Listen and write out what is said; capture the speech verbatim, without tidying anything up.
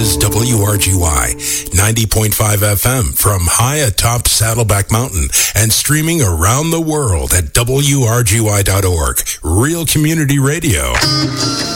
is W R G Y, ninety point five F M from high atop Saddleback Mountain and streaming around the world at W R G Y dot org. Real Community Radio.